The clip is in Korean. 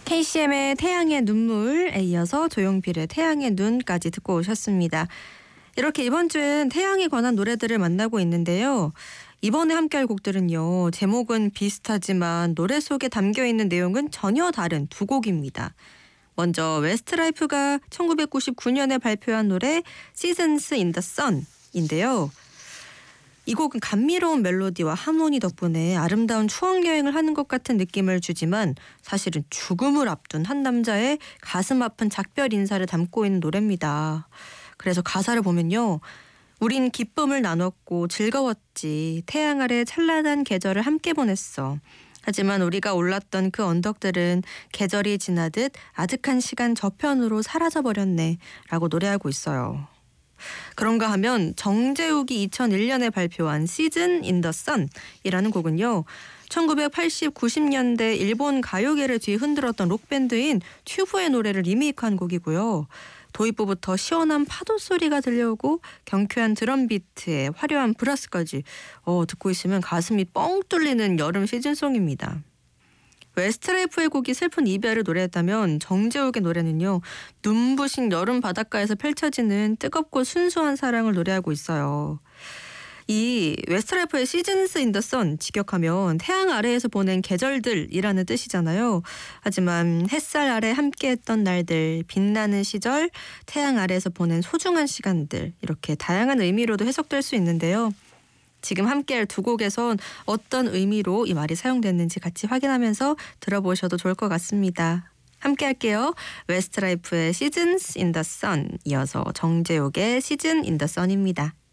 KCM의 태양의 눈물에 이어서 조용필의 태양의 눈까지 듣고 오셨습니다. 이렇게 이번 주엔 태양에 관한 노래들을 만나고 있는데요. 이번에 함께할 곡들은요. 제목은 비슷하지만 노래 속에 담겨있는 내용은 전혀 다른 두 곡입니다. 먼저 웨스트라이프가 1999년에 발표한 노래 Seasons in the Sun인데요. 이 곡은 감미로운 멜로디와 하모니 덕분에 아름다운 추억 여행을 하는 것 같은 느낌을 주지만 사실은 죽음을 앞둔 한 남자의 가슴 아픈 작별 인사를 담고 있는 노래입니다. 그래서 가사를 보면요. 우린 기쁨을 나눴고 즐거웠지. 태양 아래 찬란한 계절을 함께 보냈어. 하지만 우리가 올랐던 그 언덕들은 계절이 지나듯 아득한 시간 저편으로 사라져버렸네 라고 노래하고 있어요. 그런가 하면 정재욱이 2001년에 발표한 Season in the Sun이라는 곡은요. 1980, 90년대 일본 가요계를 뒤흔들었던 록밴드인 튜브의 노래를 리메이크한 곡이고요. 도입부부터 시원한 파도 소리가 들려오고 경쾌한 드럼 비트에 화려한 브라스까지 듣고 있으면 가슴이 뻥 뚫리는 여름 시즌송입니다. 웨스트라이프의 곡이 슬픈 이별을 노래했다면 정재욱의 노래는요. 눈부신 여름 바닷가에서 펼쳐지는 뜨겁고 순수한 사랑을 노래하고 있어요. 이 웨스트라이프의 Seasons in the Sun 직역하면 태양 아래에서 보낸 계절들이라는 뜻이잖아요. 하지만 햇살 아래 함께했던 날들, 빛나는 시절, 태양 아래에서 보낸 소중한 시간들 이렇게 다양한 의미로도 해석될 수 있는데요. 지금 함께할 두 곡에선 어떤 의미로 이 말이 사용됐는지 같이 확인하면서 들어보셔도 좋을 것 같습니다. 함께할게요. 웨스트라이프의 Seasons in the Sun 이어서 정재욱의 Season in the Sun입니다.